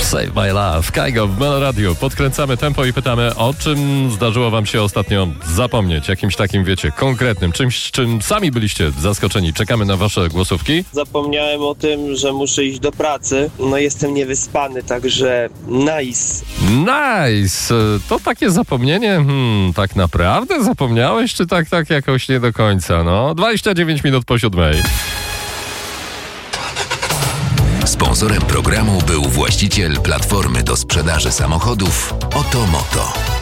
Save My Love, Kygo w Melo Radio. Podkręcamy tempo i pytamy, o czym zdarzyło wam się ostatnio zapomnieć? Jakimś takim, wiecie, konkretnym, czymś, czym sami byliście zaskoczeni. Czekamy na wasze głosówki. Zapomniałem o tym, że muszę iść do pracy. No jestem niewyspany, także nice. Nice! To takie zapomnienie? Tak naprawdę zapomniałeś, czy tak jakoś nie do końca? No, 29 minut po 7. Sponsorem programu był właściciel platformy do sprzedaży samochodów Oto Moto.